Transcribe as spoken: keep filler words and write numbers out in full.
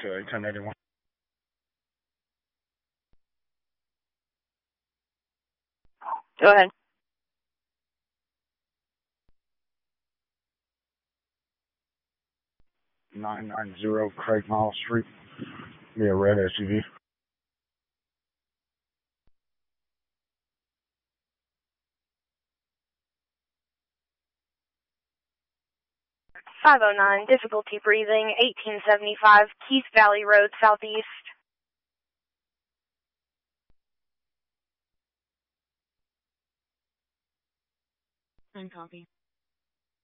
to ten eighty-one. Go ahead. nine ninety Craig Miles Street. Be a red S U V. five oh nine, difficulty breathing, eighteen seventy-five, Keith Valley Road, Southeast. And copy.